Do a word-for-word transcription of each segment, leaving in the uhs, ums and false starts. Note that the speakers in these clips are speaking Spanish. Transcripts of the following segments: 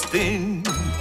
Agustín.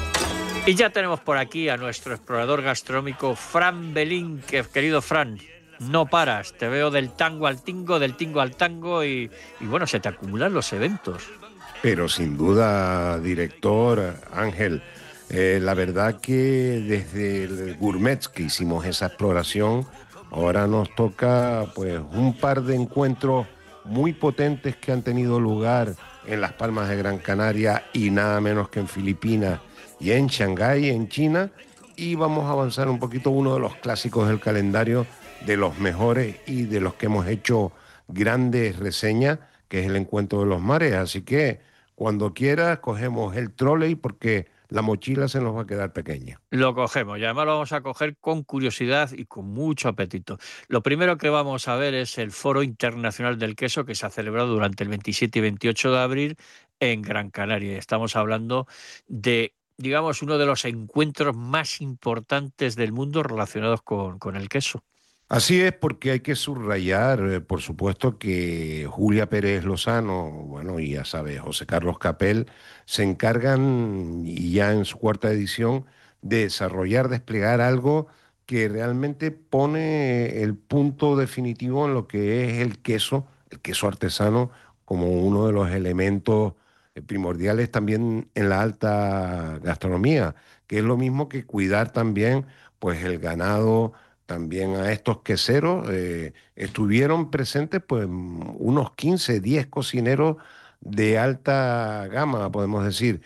Y ya tenemos por aquí a nuestro explorador gastronómico, Fran Belín, que querido Fran, no paras, te veo del tango al tingo, del tingo al tango y, y bueno, se te acumulan los eventos. Pero sin duda, director Ángel, eh, la verdad que desde el Gourmet que hicimos esa exploración, ahora nos toca pues un par de encuentros muy potentes que han tenido lugar en las Palmas de Gran Canaria y nada menos que en Filipinas y en Shanghái, en China, y vamos a avanzar un poquito uno de los clásicos del calendario, de los mejores y de los que hemos hecho grandes reseñas, que es el Encuentro de los Mares. Así que cuando quiera cogemos el trolley porque la mochila se nos va a quedar pequeña. Lo cogemos y además lo vamos a coger con curiosidad y con mucho apetito. Lo primero que vamos a ver es el Foro Internacional del Queso que se ha celebrado durante el veintisiete y veintiocho de abril en Gran Canaria. Estamos hablando de, digamos, uno de los encuentros más importantes del mundo relacionados con, con el queso. Así es, porque hay que subrayar, eh, por supuesto, que Julia Pérez Lozano, bueno, y ya sabes, José Carlos Capel, se encargan, y ya en su cuarta edición, de desarrollar, desplegar algo que realmente pone el punto definitivo en lo que es el queso, el queso artesano, como uno de los elementos eh, primordiales también en la alta gastronomía, que es lo mismo que cuidar también, pues, el ganado también a estos queseros. Eh, estuvieron presentes pues unos quince, diez cocineros de alta gama, podemos decir,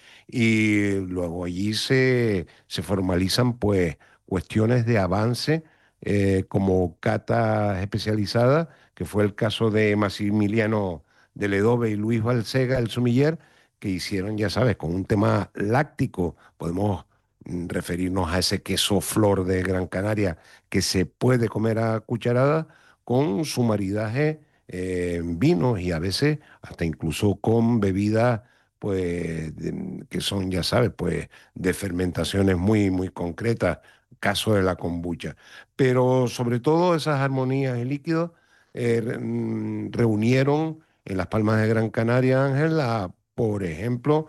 y luego allí se, se formalizan pues cuestiones de avance eh, como catas especializadas, que fue el caso de Maximiliano de Ledove y Luis Balsega, el sumiller, que hicieron, ya sabes, con un tema láctico, podemos mm, referirnos a ese queso flor de Gran Canaria que se puede comer a cucharada con su maridaje eh, en vinos y a veces hasta incluso con bebidas pues de- que son, ya sabes, pues de fermentaciones muy, muy concretas, caso de la kombucha. Pero sobre todo esas armonías y líquidos eh, re- mm, reunieron en las Palmas de Gran Canaria, Ángel, a, por ejemplo,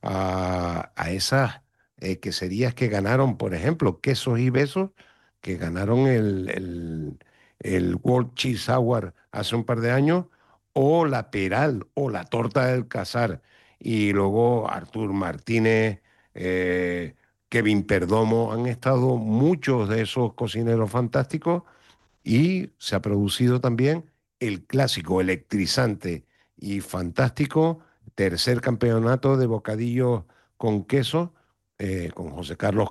a, a esas eh, queserías que ganaron, por ejemplo, Quesos y Besos, que ganaron el, el, el World Cheese Award hace un par de años, o la Peral, o la Torta del Casar, y luego Artur Martínez, eh, Kevin Perdomo, han estado muchos de esos cocineros fantásticos y se ha producido también el clásico, electrizante y fantástico tercer campeonato de bocadillos con queso, eh, con José Carlos